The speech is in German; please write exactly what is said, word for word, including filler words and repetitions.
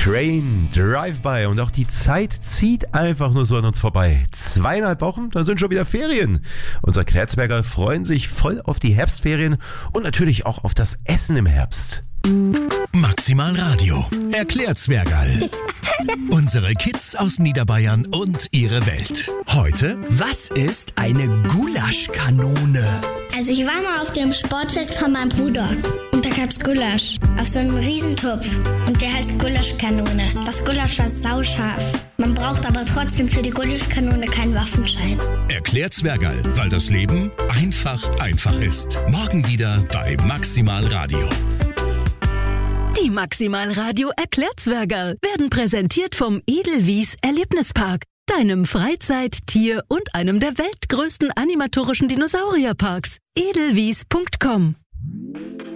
Train, Drive-By und auch die Zeit zieht einfach nur so an uns vorbei. Zweieinhalb Wochen, da sind schon wieder Ferien. Unsere Klerzberger freuen sich voll auf die Herbstferien und natürlich auch auf das Essen im Herbst. Maximal Radio erklärt Zwergerl. Unsere Kids aus Niederbayern und ihre Welt. Heute, was ist eine Gulaschkanone? Also ich war mal auf dem Sportfest von meinem Bruder und da gab's Gulasch auf so einem Riesentopf und der heißt Gulaschkanone. Das Gulasch war sauscharf. Man braucht aber trotzdem für die Gulaschkanone keinen Waffenschein. Erklärt Zwergerl, weil das Leben einfach einfach ist. Morgen wieder bei Maximal Radio. Die Maximal Radio Erklärzwergerl werden präsentiert vom Edelwies Erlebnispark, deinem Freizeit-, Tier- und einem der weltgrößten animatorischen Dinosaurierparks. edelwies punkt com